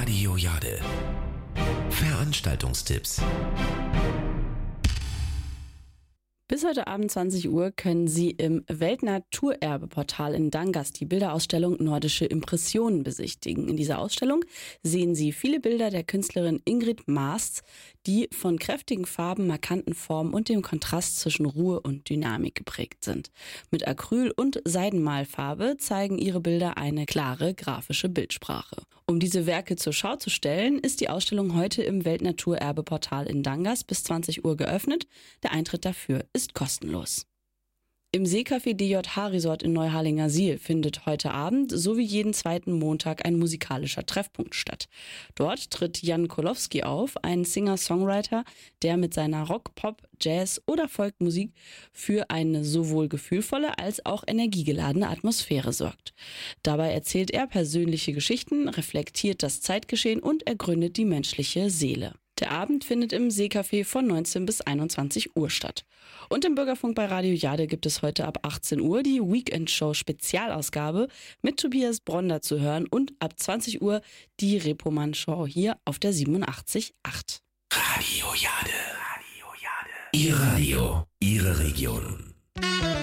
Radio Jade. Veranstaltungstipps. Bis heute Abend 20 Uhr können Sie im Weltnaturerbe-Portal in Dangas die Bilderausstellung Nordische Impressionen besichtigen. In dieser Ausstellung sehen Sie viele Bilder der Künstlerin Ingrid Masts, die von kräftigen Farben, markanten Formen und dem Kontrast zwischen Ruhe und Dynamik geprägt sind. Mit Acryl- und Seidenmalfarbe zeigen ihre Bilder eine klare grafische Bildsprache. Um diese Werke zur Schau zu stellen, ist die Ausstellung heute im Weltnaturerbe-Portal in Dangas bis 20 Uhr geöffnet. Der Eintritt dafür ist kostenlos. Im Seecafé DJH Resort in Neuharlingersiel findet heute Abend sowie jeden zweiten Montag ein musikalischer Treffpunkt statt. Dort tritt Jan Kolowski auf, ein Singer-Songwriter, der mit seiner Rock-, Pop-, Jazz- oder Folkmusik für eine sowohl gefühlvolle als auch energiegeladene Atmosphäre sorgt. Dabei erzählt er persönliche Geschichten, reflektiert das Zeitgeschehen und ergründet die menschliche Seele. Der Abend findet im Seecafé von 19 bis 21 Uhr statt. Und im Bürgerfunk bei Radio Jade gibt es heute ab 18 Uhr die Weekend-Show Spezialausgabe mit Tobias Bronder zu hören und ab 20 Uhr die Reeperbahn-Show hier auf der 87.8. Radio Jade. Ihr Radio, Ihre Region.